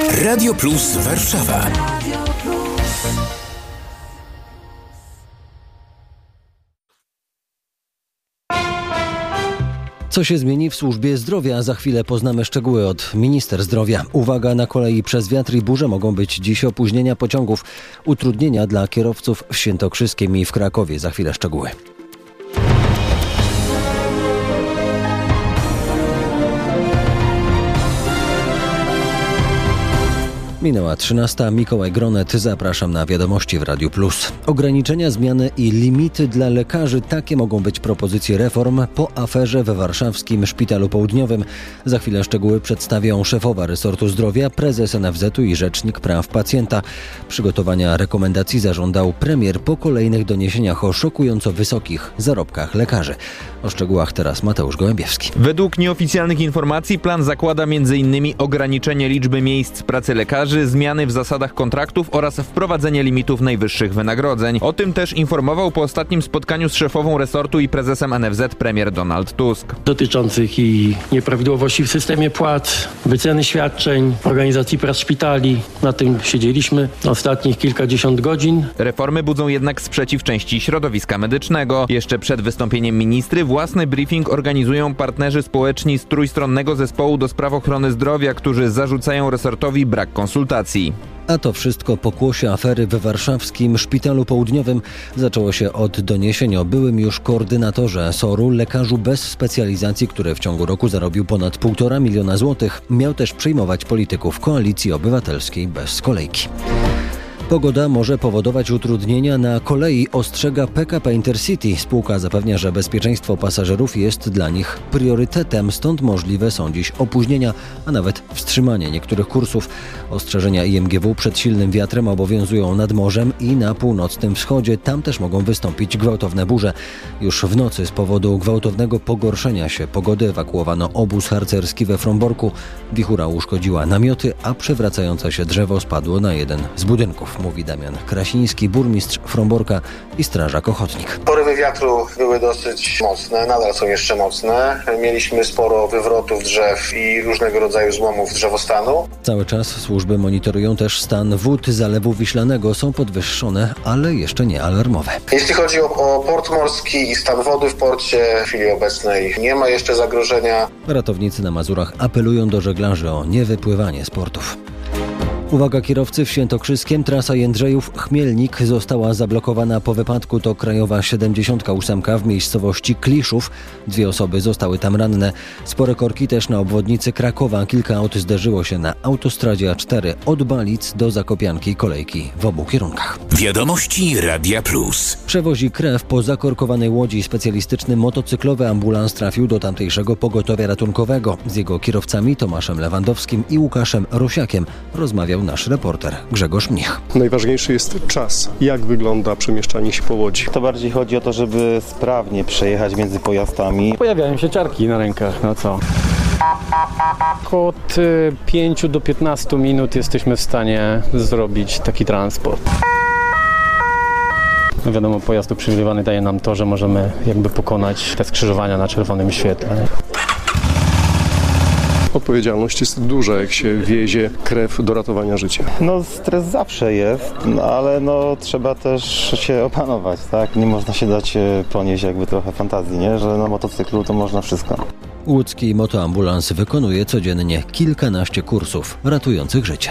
Radio Plus Warszawa. Co się zmieni w służbie zdrowia? Za chwilę poznamy szczegóły od minister zdrowia. Uwaga, na kolei przez wiatr i burze mogą być dziś opóźnienia pociągów. Utrudnienia dla kierowców w Świętokrzyskiem i w Krakowie. Za chwilę szczegóły. Minęła 13. Mikołaj Gronet. Zapraszam na wiadomości w Radiu Plus. Ograniczenia, zmiany i limity dla lekarzy. Takie mogą być propozycje reform po aferze we warszawskim Szpitalu Południowym. Za chwilę szczegóły przedstawią szefowa resortu zdrowia, prezes NFZ-u i rzecznik praw pacjenta. Przygotowania rekomendacji zażądał premier po kolejnych doniesieniach o szokująco wysokich zarobkach lekarzy. O szczegółach teraz Mateusz Gołębiewski. Według nieoficjalnych informacji plan zakłada m.in. ograniczenie liczby miejsc pracy lekarzy, zmiany w zasadach kontraktów oraz wprowadzenie limitów najwyższych wynagrodzeń. O tym też informował po ostatnim spotkaniu z szefową resortu i prezesem NFZ premier Donald Tusk. Dotyczących i nieprawidłowości w systemie płac, wyceny świadczeń, organizacji prac szpitali. Na tym siedzieliśmy ostatnich kilkadziesiąt godzin. Reformy budzą jednak sprzeciw części środowiska medycznego. Jeszcze przed wystąpieniem ministry własny briefing organizują partnerzy społeczni z Trójstronnego Zespołu do Spraw Ochrony Zdrowia, którzy zarzucają resortowi brak konsultacji. A to wszystko pokłosie afery we warszawskim Szpitalu Południowym. Zaczęło się od doniesień o byłym już koordynatorze SOR-u, lekarzu bez specjalizacji, który w ciągu roku zarobił ponad 1,5 miliona złotych. Miał też przyjmować polityków Koalicji Obywatelskiej bez kolejki. Pogoda może powodować utrudnienia na kolei, ostrzega PKP Intercity. Spółka zapewnia, że bezpieczeństwo pasażerów jest dla nich priorytetem, stąd możliwe są dziś opóźnienia, a nawet wstrzymanie niektórych kursów. Ostrzeżenia IMGW przed silnym wiatrem obowiązują nad morzem i na północnym wschodzie. Tam też mogą wystąpić gwałtowne burze. Już w nocy z powodu gwałtownego pogorszenia się pogody ewakuowano obóz harcerski we Fromborku. Wichura uszkodziła namioty, a przewracające się drzewo spadło na jeden z budynków. Mówi Damian Krasiński, burmistrz Fromborka i strażak ochotnik. Porywy wiatru były dosyć mocne, nadal są jeszcze mocne. Mieliśmy sporo wywrotów drzew i różnego rodzaju złomów drzewostanu. Cały czas służby monitorują też stan wód Zalewu Wiślanego. Są podwyższone, ale jeszcze nie alarmowe. Jeśli chodzi o port morski i stan wody w porcie, w chwili obecnej nie ma jeszcze zagrożenia. Ratownicy na Mazurach apelują do żeglarzy o niewypływanie z portów. Uwaga kierowcy, w Świętokrzyskiem trasa Jędrzejów-Chmielnik została zablokowana po wypadku. To krajowa 78 w miejscowości Kliszów. 2 osoby zostały tam ranne. Spore korki też na obwodnicy Krakowa. Kilka aut zderzyło się na autostradzie A4 od Balic do Zakopianki, kolejki w obu kierunkach. Wiadomości Radia Plus. Przewozi krew po zakorkowanej łodzi. Specjalistyczny motocyklowy ambulans trafił do tamtejszego pogotowia ratunkowego. Z jego kierowcami Tomaszem Lewandowskim i Łukaszem Rosiakiem rozmawiał nasz reporter Grzegorz Mnich. Najważniejszy jest czas. Jak wygląda przemieszczanie się po łodzi? To bardziej chodzi o to, żeby sprawnie przejechać między pojazdami. Pojawiają się ciarki na rękach, no co? Od 5 do 15 minut jesteśmy w stanie zrobić taki transport. No wiadomo, pojazd uprzywilejowany daje nam to, że możemy jakby pokonać te skrzyżowania na czerwonym świetle. Odpowiedzialność jest duża, jak się wiezie krew do ratowania życia. No stres zawsze jest, ale trzeba też się opanować, tak? Nie można się dać ponieść jakby trochę fantazji, nie? Że na motocyklu to można wszystko. Łódzki motoambulans wykonuje codziennie kilkanaście kursów ratujących życie.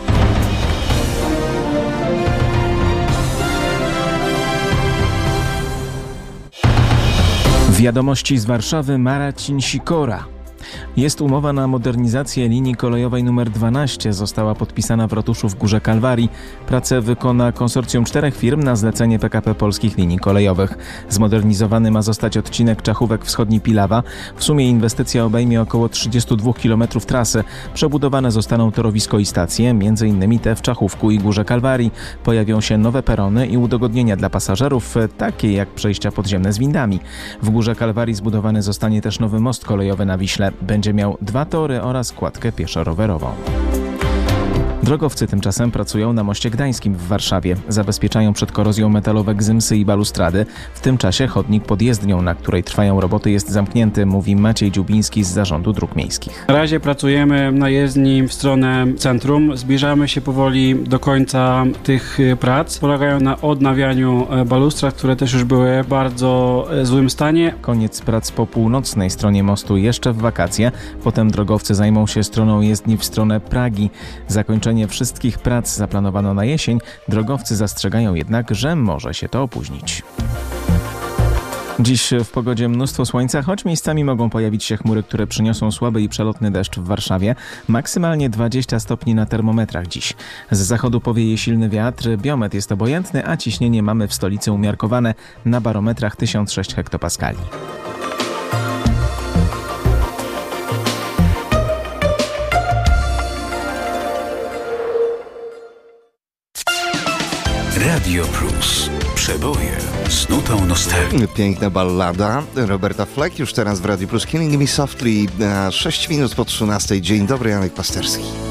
Wiadomości z Warszawy, Marcin Sikora. Jest umowa na modernizację linii kolejowej nr 12. Została podpisana w ratuszu w Górze Kalwarii. Pracę wykona konsorcjum 4 firm na zlecenie PKP Polskich Linii Kolejowych. Zmodernizowany ma zostać odcinek Czachówek Wschodni-Pilawa. W sumie inwestycja obejmie około 32 km trasy. Przebudowane zostaną torowisko i stacje, m.in. te w Czachówku i Górze Kalwarii. Pojawią się nowe perony i udogodnienia dla pasażerów, takie jak przejścia podziemne z windami. W Górze Kalwarii zbudowany zostanie też nowy most kolejowy na Wiśle. Będzie miał 2 tory oraz kładkę pieszo-rowerową. Drogowcy tymczasem pracują na moście gdańskim w Warszawie. Zabezpieczają przed korozją metalowe gzymsy i balustrady. W tym czasie chodnik pod jezdnią, na której trwają roboty, jest zamknięty, mówi Maciej Dziubiński z Zarządu Dróg Miejskich. Na razie pracujemy na jezdni w stronę centrum. Zbliżamy się powoli do końca tych prac. Polegają na odnawianiu balustrad, które też już były w bardzo złym stanie. Koniec prac po północnej stronie mostu jeszcze w wakacje. Potem drogowcy zajmą się stroną jezdni w stronę Pragi. Zakończenie wszystkich prac zaplanowano na jesień. Drogowcy zastrzegają jednak, że może się to opóźnić. Dziś w pogodzie mnóstwo słońca, choć miejscami mogą pojawić się chmury, które przyniosą słaby i przelotny deszcz w Warszawie. Maksymalnie 20 stopni na termometrach dziś. Z zachodu powieje silny wiatr, biometr jest obojętny, a ciśnienie mamy w stolicy umiarkowane na barometrach 1006 hektopaskali. Radio Plus. Przeboje z nutą nostalgii. Piękna ballada Roberta Fleck już teraz w Radio Plus. Killing Me Softly, 6 minut po 13. Dzień dobry, Janek Pasterski.